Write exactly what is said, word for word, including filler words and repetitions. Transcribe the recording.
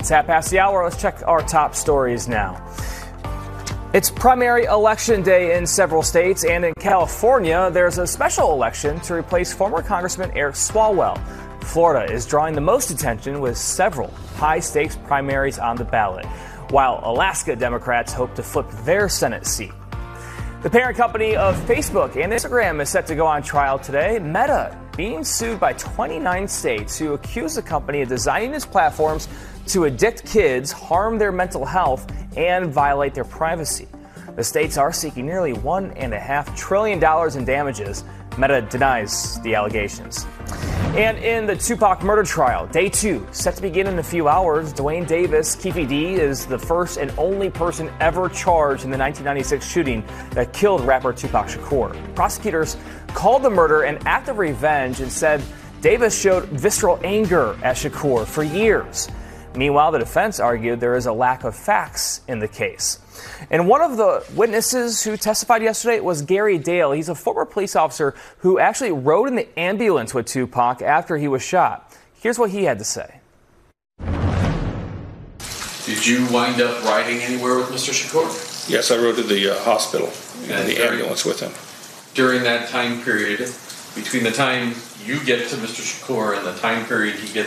It's half past the hour. Let's check our top stories now. It's primary election day in several states, and in California, there's a special election to replace former Congressman Eric Swalwell. Florida is drawing the most attention with several high-stakes primaries on the ballot, while Alaska Democrats hope to flip their Senate seat. The parent company of Facebook and Instagram is set to go on trial today. Meta being sued by twenty-nine states who accuse the company of designing its platforms to addict kids, harm their mental health, and violate their privacy. The states are seeking nearly one and a half trillion dollars in damages. Meta denies the allegations. And in the Tupac murder trial, day two, set to begin in a few hours, Dwayne Davis, Keffe D, is the first and only person ever charged in the nineteen ninety-six shooting that killed rapper Tupac Shakur. Prosecutors called the murder an act of revenge and said Davis showed visceral anger at Shakur for years. Meanwhile, the defense argued there is a lack of facts in the case. And one of the witnesses who testified yesterday was Gary Dale. He's a former police officer who actually rode in the ambulance with Tupac after he was shot. Here's what he had to say. Did you wind up riding anywhere with Mister Shakur? Yes, I rode to the uh, hospital in the ambulance with him. During that time period, between the time you get to Mister Shakur and the time period he gets